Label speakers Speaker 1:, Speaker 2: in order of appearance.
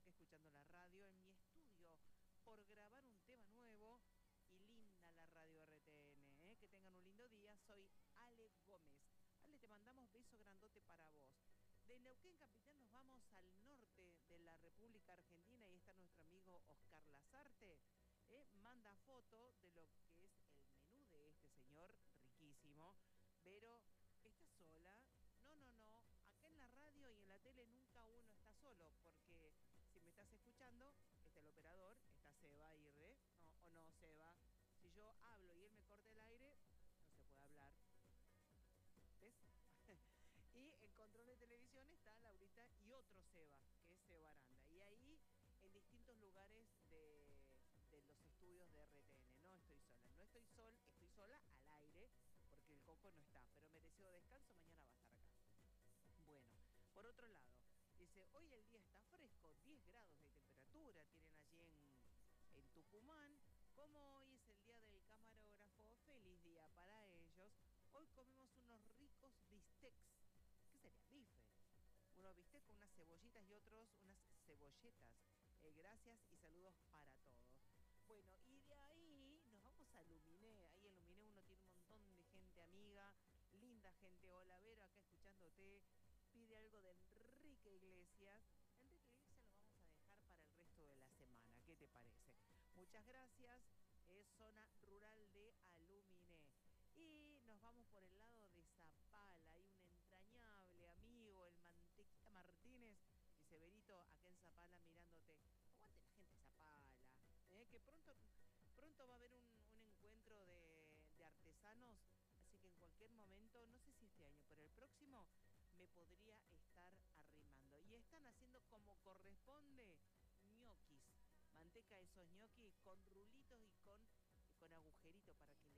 Speaker 1: acá escuchando la radio en mi estudio por grabar un tema nuevo y linda la radio RTN, ¿eh? Que tengan un lindo día. Soy Ale Gómez. Ale, te mandamos beso grandote para vos. De Neuquén Capital nos vamos al norte de la República Argentina y está nuestro amigo Oscar Lazarte. Manda foto de lo que es el menú de este señor, riquísimo. Pero, ¿estás sola? No, no, no. Acá en la radio y en la tele nunca uno está solo, porque si me estás escuchando, está el operador, está Seba Aguirre, no, o no, Seba. Si yo hablo y él me corta el aire, no se puede hablar. ¿Ves? Y en control de televisión está Laurita y otro Seba, que es Seba Aranda. Y ahí en distintos lugares de los estudios de RTN. No estoy sola, no estoy estoy sola al aire, porque el Coco no está, pero merecido descanso, mañana va a estar acá. Bueno, por otro lado, dice, hoy el día está fresco, 10 grados de temperatura tienen allí en Tucumán. Como hoy es el día del camarógrafo, feliz día para ellos. Hoy comemos unos ricos bistecs. ¿Qué sería? Bife. Unos bistecs con unas cebollitas y otros unas cebolletas. Gracias y saludos para todos. Bueno, y de ahí nos vamos a Luminé. Ahí en Luminé uno tiene un montón de gente amiga, linda gente. Hola, Vero, acá escuchándote. Pide algo de Enrique Iglesias. Enrique Iglesias lo vamos a dejar para el resto de la semana. ¿Qué te parece? Muchas gracias. Es zona rural de Aluminé. Y nos vamos por el lado de Zapala. Hay un entrañable amigo, el Mantequilla Martínez. Dice, Berito, acá en Zapala mirándote. Aguante la gente de Zapala. Que pronto va a haber un encuentro de artesanos. Así que en cualquier momento, no sé si este año, pero el próximo me podría estar arrimando. Y están haciendo como corresponde ñoquis. Manteca de esos ñoquis con rulitos y con agujerito para que